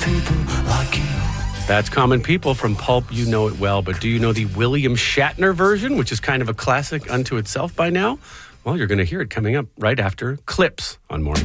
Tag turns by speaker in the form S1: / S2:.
S1: people like you.
S2: That's Common People from Pulp. You know it well, but do you know the William Shatner version, which is kind of a classic unto itself by now? Well, you're going to hear it coming up right after Clips on Morning.